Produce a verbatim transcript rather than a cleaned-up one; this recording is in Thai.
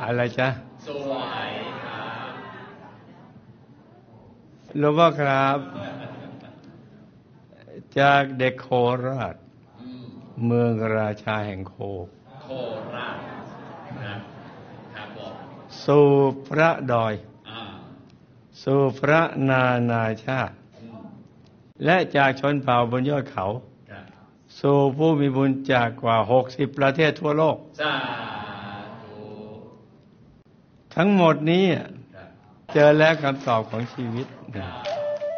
อะไรจ๊ะสวยครับหลวงพ่อครับจากเด็กโคราชเมืองราชาแห่งโคโคราชครับครับบอกสู่พระดอยอ่าสู่พระนานาชาติและจากชนเผ่าบนยอดเขาสู่ผู้มีบุญจากกว่าหกสิบประเทศทั่วโลกสาธุทั้งหมดนี้เจอแล้วคำตอบของชีวิต